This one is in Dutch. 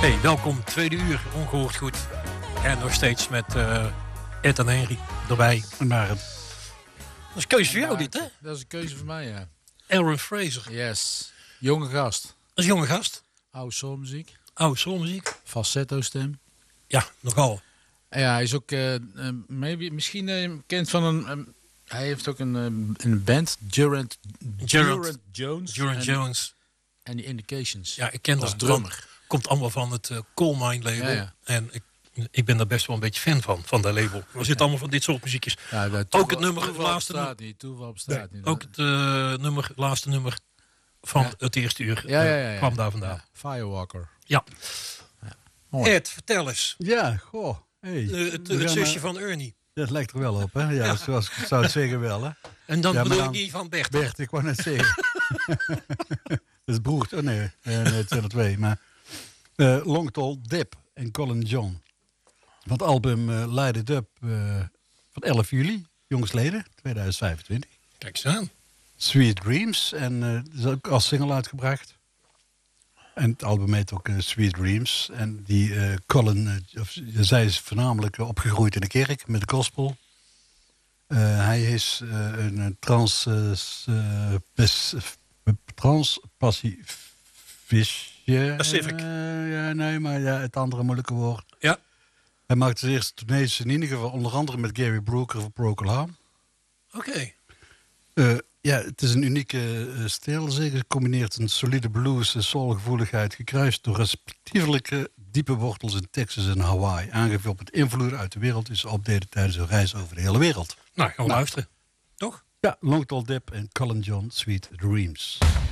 Hey, welkom, tweede uur, ongehoord goed. En nog steeds met Ed en Henry erbij. Maar dat is een keuze voor jou dit, hè? Dat is een keuze voor mij, ja. Aaron Fraser. Yes. Jonge gast. Dat is een jonge gast. Oude soulmuziek. Oude soulmuziek. Falsetto stem. Ja, nogal. En ja, hij is ook misschien bekend van een... hij heeft ook een band, Durant Jones. Durant Jones. En die Indications. Ja, ik ken dat. Als drummer. Komt allemaal van het Coal Mine label. Ja, ja. En ik ben daar best wel een beetje fan van dat label. Er zitten allemaal van dit soort muziekjes. Ja, ook het nummer, het laatste bestaat niet. Toeval bestaat niet. Ook het laatste nummer van het eerste uur kwam daar vandaan. Ja. Firewalker. Ja. Mooi. Ed, vertel eens. Ja, goh. Hey. Het zusje van Ernie. Dat lijkt er wel op, hè? Ja, zoals ik zou het zeggen wel, hè? En dan ja, bedoel ik niet van Bert. Bert, ik wou net zeggen. Dat is broer. Oh nee, het zijn er twee. Maar Long Tall Dip en Colin John. Van het album Light It Up van 11 juli, jongsleden, 2025. Kijk eens aan. Sweet Dreams. En dat is ook als single uitgebracht. En het album heet ook Sweet Dreams. En die Colin, zij is voornamelijk opgegroeid in de kerk met de gospel. Hij is een Pacific. Ja, nee, maar ja, het andere moeilijke woord. Ja. Hij maakte zijn eerste tournees in ieder geval onder andere met Gary Brooker van Procol Harum. Oké. Ja, het is een unieke stijl. Zeker gecombineerd een solide blues en soulgevoeligheid, gekruist door respectievelijke diepe wortels in Texas en Hawaii. Aangevuld met invloeden uit de wereld is updated tijdens een reis over de hele wereld. Nou, gaan we luisteren. Toch? Ja, Long Tall Dip en Colin John, Sweet Dreams.